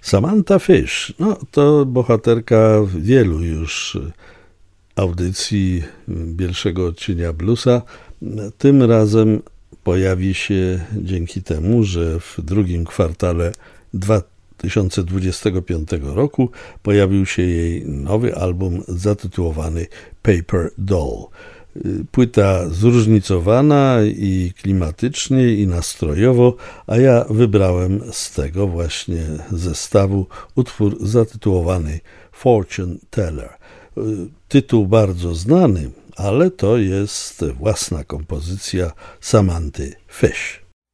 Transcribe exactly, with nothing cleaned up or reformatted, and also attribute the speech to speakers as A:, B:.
A: Samantha Fish, no to bohaterka wielu już audycji Bielszego Odcienia Bluesa. Tym razem pojawi się dzięki temu, że w drugim kwartale dwa tysiące dwudziestego piątego roku pojawił się jej nowy album zatytułowany Paper Doll. Płyta zróżnicowana i klimatycznie, i nastrojowo, a ja wybrałem z tego właśnie zestawu utwór zatytułowany Fortune Teller. Tytuł bardzo znany, ale to jest własna kompozycja Samanthy Fish.